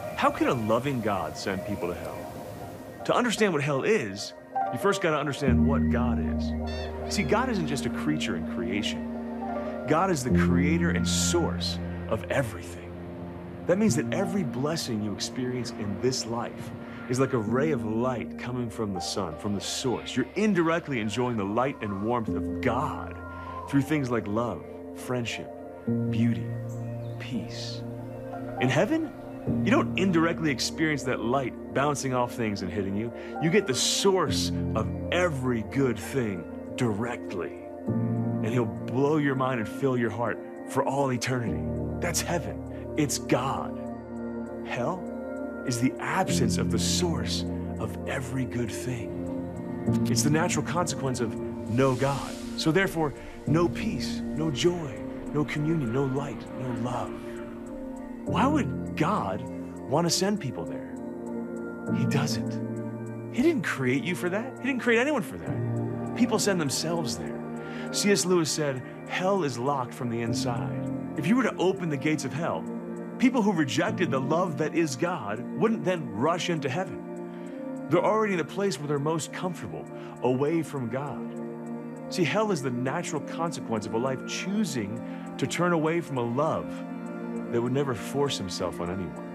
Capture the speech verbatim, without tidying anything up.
How can a loving God send people to hell? To understand what hell is, you first got to understand what God is. See, God isn't just a creature in creation. God is the creator and source of everything. That means that every blessing you experience in this life is like a ray of light coming from the sun, from the source. You're indirectly enjoying the light and warmth of God through things like love, friendship, beauty, peace. In heaven, you don't indirectly experience that light bouncing off things and hitting you. You get the source of every good thing directly. And he'll blow your mind and fill your heart for all eternity. That's heaven. It's God. Hell is the absence of the source of every good thing. It's the natural consequence of no God. So therefore, no peace, no joy, no communion, no light, no love. Why would God want to send people there? He doesn't. He didn't create you for that. He didn't create anyone for that. People send themselves there. C S Lewis said, hell is locked from the inside. If you were to open the gates of hell, people who rejected the love that is God wouldn't then rush into heaven. They're already in a place where they're most comfortable, away from God. See, hell is the natural consequence of a life choosing to turn away from a love that would never force himself on anyone.